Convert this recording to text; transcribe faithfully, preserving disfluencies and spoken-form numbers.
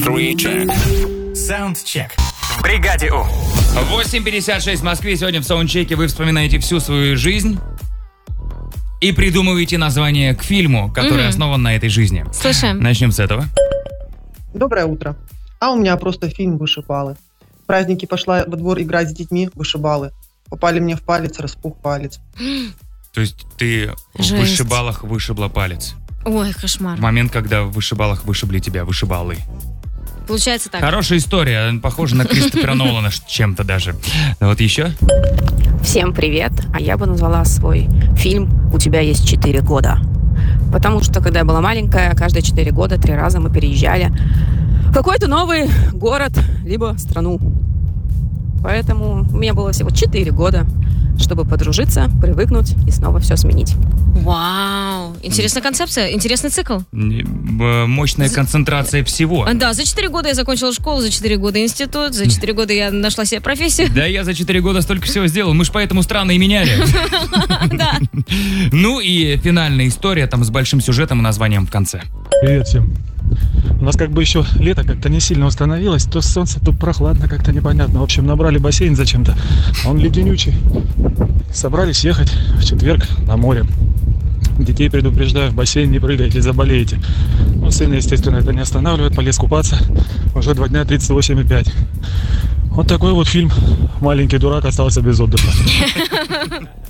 Three check. Soundcheck. В бригаде У. восемь пятьдесят шесть в Москве. Сегодня в саундчеке вы вспоминаете всю свою жизнь и придумываете название к фильму, который mm-hmm. основан на этой жизни. Слушаем. Начнем с этого. Доброе утро. А у меня просто фильм «Вышибалы». В праздники пошла во двор играть с детьми «Вышибалы». Попали мне в палец, распух палец. То есть ты Жесть. в вышибалах вышибла палец? Ой, кошмар. В момент, когда в вышибалах вышибли тебя, вышибалы. Получается так. Хорошая история, похожа на Кристофера Нолана чем-то даже. Вот еще? Всем привет, а я бы назвала свой фильм «У тебя есть четыре года». Потому что, когда я была маленькая, каждые четыре года, три раза мы переезжали в какой-то новый город, либо страну. Поэтому у меня было всего четыре года, чтобы подружиться, привыкнуть и снова все сменить. Вау! Интересная концепция, интересный цикл. Мощная За... концентрация всего. Да, за четыре года я закончила школу, за четыре года институт, за четыре года я нашла себе профессию. Да, я за четыре года столько всего сделал, мы ж поэтому страны и меняли. Да. Ну и финальная история там с большим сюжетом и названием в конце. Привет всем. У нас как бы еще лето как-то не сильно установилось, то солнце, то прохладно, как-то непонятно. В общем, набрали бассейн зачем-то, а он леденючий. Собрались ехать в четверг на море. Детей предупреждаю, в бассейн не прыгайте, заболеете. Ну, сына, естественно, это не останавливает, полез купаться. Уже два дня тридцать восемь и пять. Вот такой вот фильм. Маленький дурак остался без отдыха.